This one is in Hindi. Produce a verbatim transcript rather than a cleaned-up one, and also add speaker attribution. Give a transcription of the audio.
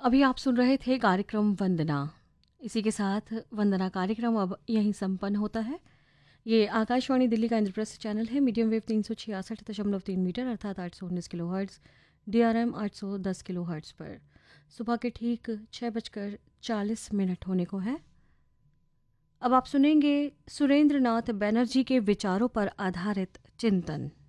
Speaker 1: अभी आप सुन रहे थे कार्यक्रम वंदना। इसी के साथ वंदना कार्यक्रम अब यहीं संपन्न होता है। ये आकाशवाणी दिल्ली का इंद्रप्रस्थ चैनल है। मीडियम वेव तीन सौ छियासठ दशमलव तीन मीटर अर्थात आठ सौ उन्नीस kilo hertz, D R M आठ सौ दस किलो हर्ट्ज़ पर सुबह के ठीक छः बजकर चालीस मिनट होने को है। अब आप सुनेंगे सुरेंद्र नाथ बैनर्जी के विचारों पर आधारित चिंतन।